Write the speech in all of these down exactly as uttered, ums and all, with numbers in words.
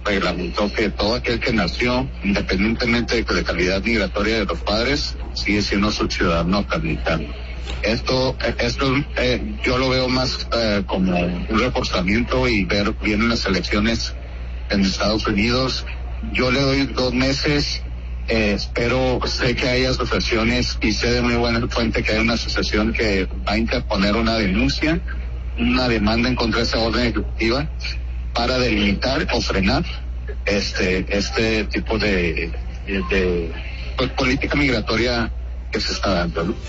reglamentó que todo aquel que nació, independientemente de la calidad migratoria de los padres, sigue siendo su ciudadano norteamericano. Esto, esto eh, yo lo veo más eh, como un reforzamiento y ver bien las elecciones en Estados Unidos. Yo le doy dos meses, eh, espero, sé que hay asociaciones y sé de muy buena fuente que hay una asociación que va a interponer una denuncia, una demanda en contra de esa orden ejecutiva para delimitar o frenar este este tipo de, de, de pues, política migratoria que se está dando, ¿no?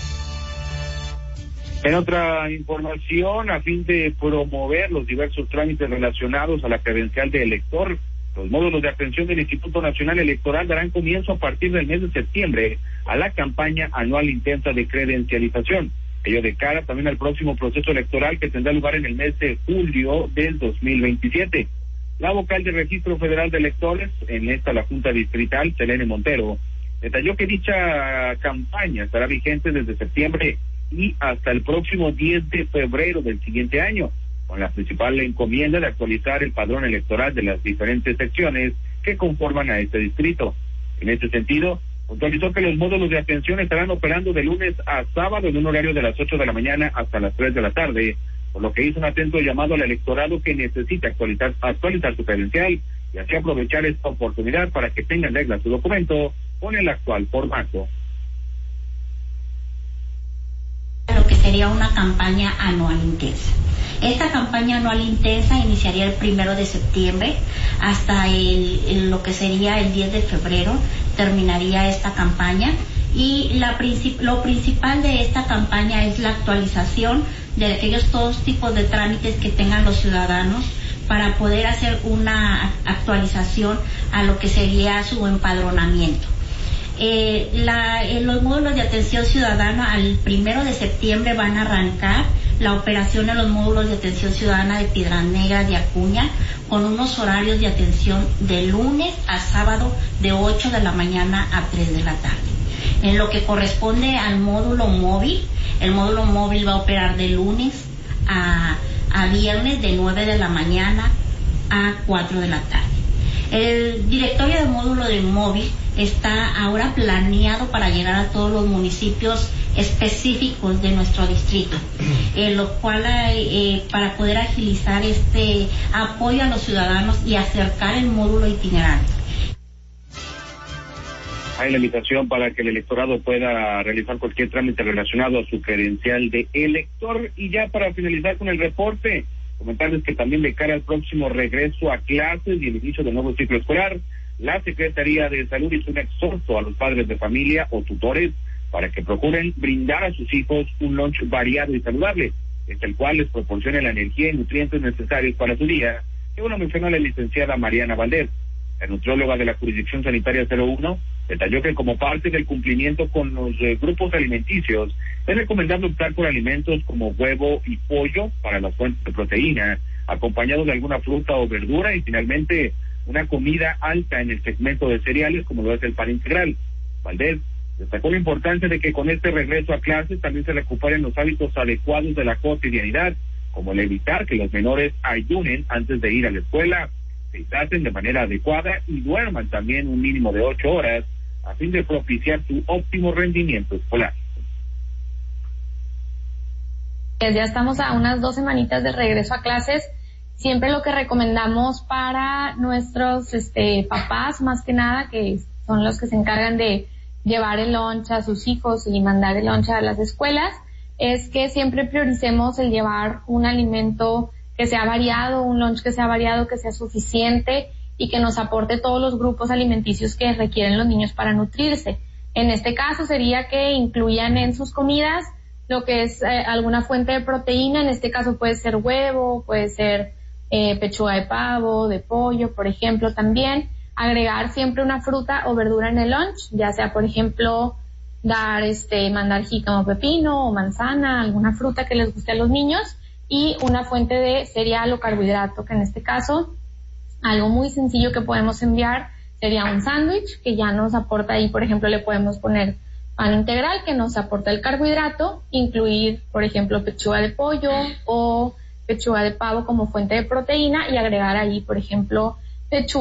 En otra información, a fin de promover los diversos trámites relacionados a la credencial de elector, los módulos de atención del Instituto Nacional Electoral darán comienzo a partir del mes de septiembre a la campaña anual intensa de credencialización. Ello de cara también al próximo proceso electoral que tendrá lugar en el mes de julio del dos mil veintisiete. La vocal del Registro Federal de Electores, en esta la Junta Distrital, Selene Montero, detalló que dicha campaña estará vigente desde septiembre y hasta el próximo diez de febrero del siguiente año, con la principal encomienda de actualizar el padrón electoral de las diferentes secciones que conforman a este distrito. En este sentido, puntualizó que los módulos de atención estarán operando de lunes a sábado en un horario de las ocho de la mañana hasta las tres de la tarde, por lo que hizo un atento llamado al electorado que necesita actualizar, actualizar su credencial y así aprovechar esta oportunidad para que tenga en regla su documento con el actual formato. Lo que sería una campaña anual intensa. Esta campaña anual intensa iniciaría el primero de septiembre hasta el, el, lo que sería el diez de febrero, terminaría esta campaña y la princip- lo principal de esta campaña es la actualización de aquellos todos tipos de trámites que tengan los ciudadanos para poder hacer una actualización a lo que sería su empadronamiento. Eh, la, eh, los módulos de atención ciudadana al primero de septiembre van a arrancar la operación de los módulos de atención ciudadana de Piedras Negras de Acuña con unos horarios de atención de lunes a sábado de ocho de la mañana a tres de la tarde. En lo que corresponde al módulo móvil, el módulo móvil va a operar de lunes a, a viernes de nueve de la mañana a cuatro de la tarde. El directorio de módulo de móvil está ahora planeado para llegar a todos los municipios específicos de nuestro distrito, eh, lo cual eh, para poder agilizar este apoyo a los ciudadanos y acercar el módulo itinerante. Hay la invitación para que el electorado pueda realizar cualquier trámite relacionado a su credencial de elector. Y ya para finalizar con el reporte, comentarles que también de cara al próximo regreso a clases y el inicio del nuevo ciclo escolar, la Secretaría de Salud hizo un exhorto a los padres de familia o tutores para que procuren brindar a sus hijos un lunch variado y saludable, es el cual les proporcione la energía y nutrientes necesarios para su día, que uno mencionó la licenciada Mariana Valdés. La nutrióloga de la Jurisdicción Sanitaria cero uno detalló que como parte del cumplimiento con los eh, grupos alimenticios, es recomendable optar por alimentos como huevo y pollo para las fuentes de proteína, acompañados de alguna fruta o verdura y finalmente una comida alta en el segmento de cereales como lo es el pan integral. Valdés destacó la importancia de que con este regreso a clases también se recuperen los hábitos adecuados de la cotidianidad, como el evitar que los menores ayunen antes de ir a la escuela, se hidraten de manera adecuada y duerman también un mínimo de ocho horas a fin de propiciar su óptimo rendimiento escolar. Ya estamos a unas dos semanitas de regreso a clases. Siempre lo que recomendamos para nuestros este, papás, más que nada, que son los que se encargan de llevar el lunch a sus hijos y mandar el lunch a las escuelas, es que siempre prioricemos el llevar un alimento que sea variado, un lunch que sea variado, que sea suficiente y que nos aporte todos los grupos alimenticios que requieren los niños para nutrirse. En este caso sería que incluyan en sus comidas lo que es eh, alguna fuente de proteína, en este caso puede ser huevo, puede ser eh, pechuga de pavo, de pollo, por ejemplo, también. Agregar siempre una fruta o verdura en el lunch, ya sea, por ejemplo, dar, este, mandar jícama, pepino o manzana, alguna fruta que les guste a los niños, y una fuente de cereal o carbohidrato, que en este caso, algo muy sencillo que podemos enviar sería un sándwich, que ya nos aporta ahí, por ejemplo, le podemos poner pan integral, que nos aporta el carbohidrato, incluir, por ejemplo, pechuga de pollo o pechuga de pavo como fuente de proteína, y agregar ahí, por ejemplo, pechuga